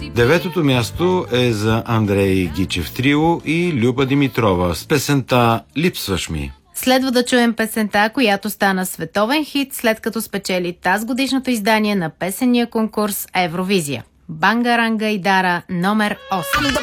Деветото място е за Андрей Гичев Трио и Люба Димитрова с песента «Липсваш ми». Следва да чуем песента, която стана световен хит, след като спечели тазгодишното издание на песенния конкурс Евровизия. Бангаранга Идара номер 8.